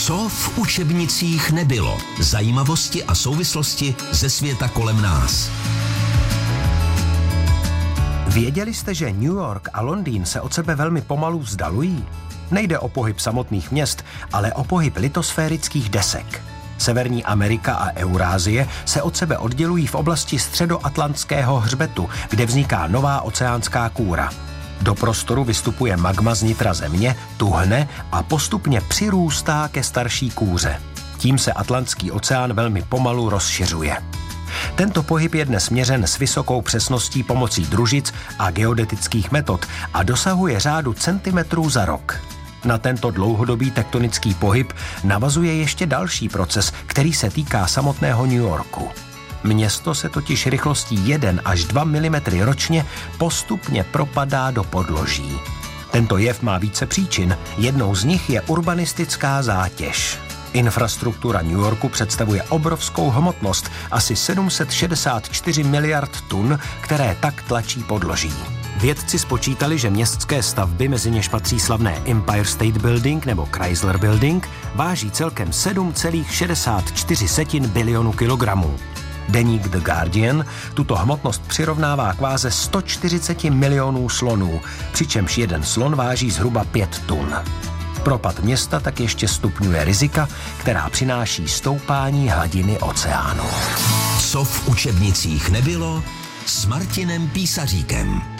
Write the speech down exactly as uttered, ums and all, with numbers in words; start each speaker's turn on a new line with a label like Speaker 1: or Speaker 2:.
Speaker 1: Co v učebnicích nebylo? Zajímavosti a souvislosti ze světa kolem nás.
Speaker 2: Věděli jste, že New York a Londýn se od sebe velmi pomalu vzdalují? Nejde o pohyb samotných měst, ale o pohyb litosférických desek. Severní Amerika a Eurázie se od sebe oddělují v oblasti středoatlantského hřbetu, kde vzniká nová oceánská kůra. Do prostoru vystupuje magma z nitra země, tuhne a postupně přirůstá ke starší kůře. Tím se Atlantský oceán velmi pomalu rozšiřuje. Tento pohyb je dnes měřen s vysokou přesností pomocí družic a geodetických metod a dosahuje řádu centimetrů za rok. Na tento dlouhodobý tektonický pohyb navazuje ještě další proces, který se týká samotného New Yorku. Město se totiž rychlostí jedna až dva milimetry ročně postupně propadá do podloží. Tento jev má více příčin, jednou z nich je urbanistická zátěž. Infrastruktura New Yorku představuje obrovskou hmotnost, asi sedm set šedesát čtyři miliard tun, které tak tlačí podloží. Vědci spočítali, že městské stavby, mezi něž patří slavné Empire State Building nebo Chrysler Building, váží celkem sedm celá šedesát čtyři bilionu kilogramů. Deník The Guardian tuto hmotnost přirovnává k váze sto čtyřicet milionů slonů, přičemž jeden slon váží zhruba pět tun. Propad města tak ještě stupňuje rizika, která přináší stoupání hladiny oceánu.
Speaker 1: Co v učebnicích nebylo s Martinem Písaříkem.